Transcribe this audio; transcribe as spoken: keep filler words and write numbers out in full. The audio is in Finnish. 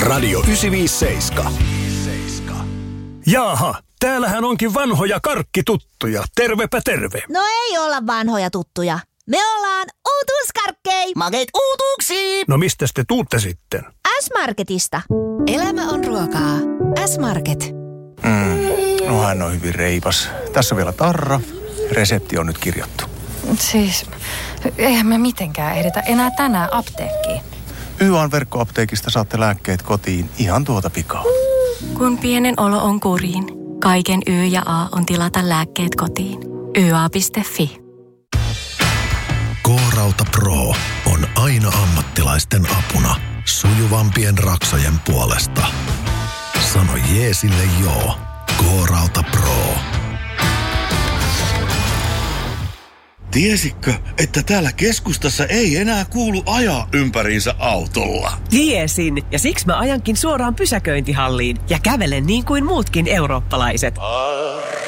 Radio yhdeksänsataaviisikymmentäseitsemän. Jaaha, täällähän onkin vanhoja karkkituttuja. Tervepä terve. No ei olla vanhoja tuttuja. Me ollaan uutuuskarkkei. Makeet uutuuksiin. No mistäs te tuutte sitten? S-Marketista. Elämä on ruokaa. S-Market. Mm, no hän on hyvin reipas. Tässä on vielä tarra. Resepti on nyt kirjattu. Siis, eihän me mitenkään ehditä enää tänään apteekkiin. Y A N-verkkoapteekista saatte lääkkeet kotiin ihan tuota pikaa. Kun pienen olo on kuriin, kaiken Y ja A on tilata lääkkeet kotiin. y a piste f i. K-Rauta Pro on aina ammattilaisten apuna sujuvampien raksojen puolesta. Sano jeesille joo. K-Rauta Pro. Tiesitkö, että täällä keskustassa ei enää kuulu ajaa ympäriinsä autolla? Tiesin, ja siksi mä ajankin suoraan pysäköintihalliin ja kävelen niin kuin muutkin eurooppalaiset.